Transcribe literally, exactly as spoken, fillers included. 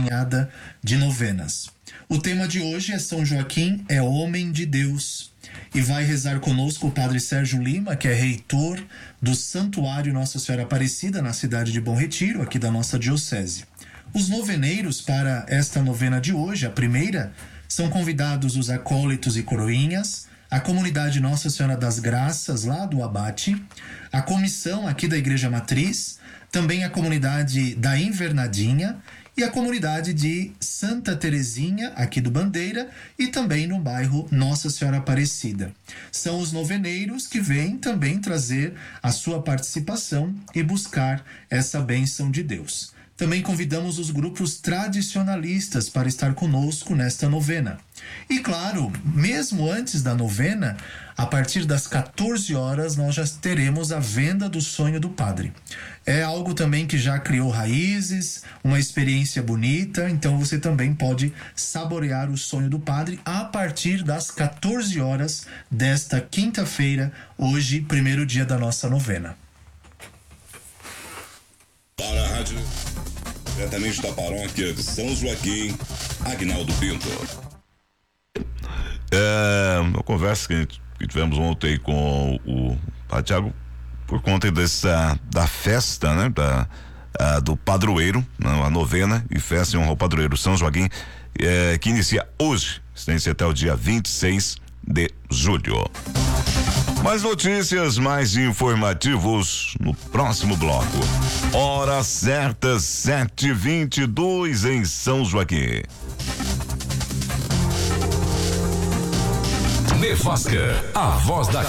caminhada de novenas. O tema de hoje é São Joaquim é homem de Deus. E vai rezar conosco o Padre Sérgio Lima, que é reitor do Santuário Nossa Senhora Aparecida, na cidade de Bom Retiro, aqui da nossa diocese. Os noveneiros para esta novena de hoje, a primeira, são convidados os acólitos e coroinhas, a comunidade Nossa Senhora das Graças, lá do Abate, a comissão aqui da Igreja Matriz, também a comunidade da Invernadinha e a comunidade de Santa Terezinha, aqui do Bandeira, e também no bairro Nossa Senhora Aparecida. São os noveneiros que vêm também trazer a sua participação e buscar essa bênção de Deus. Também convidamos os grupos tradicionalistas para estar conosco nesta novena. E claro, mesmo antes da novena, a partir das quatorze horas, nós já teremos a venda do sonho do padre. É algo também que já criou raízes, uma experiência bonita, então você também pode saborear o sonho do padre a partir das quatorze horas desta quinta-feira, hoje, primeiro dia da nossa novena. Para a rádio, diretamente da paróquia de São Joaquim, Agnaldo Pinto. É, uma conversa que, que tivemos ontem com o Padre Tiago, por conta dessa, da festa, né, da, a, do padroeiro, né, a novena e festa em honra ao padroeiro São Joaquim, é, que inicia hoje, estende até o dia vinte e seis de julho. Mais notícias, mais informativos no próximo bloco. Hora certa, sete e vinte e dois em São Joaquim. Nevasca, a voz da